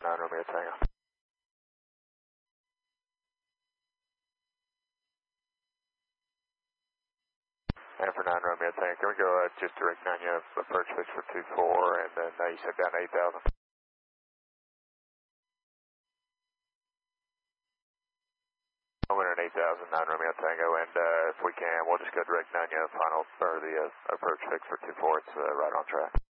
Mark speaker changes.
Speaker 1: 9 Romeo Tango. And for 9 Romeo Tango, can we go just direct 9 you approach fix for 24, and then you set down 8,000. Winner 8,000, 9 Romeo Tango, and if we can, we'll just go direct 9 you final, or the approach fix for 24, it's right on track.